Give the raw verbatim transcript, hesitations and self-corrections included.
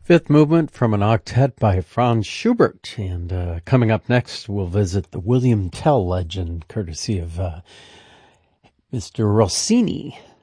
Fifth movement from an octet by Franz Schubert. And uh, coming up next, we'll visit the William Tell legend, courtesy of uh, Mister Rossini.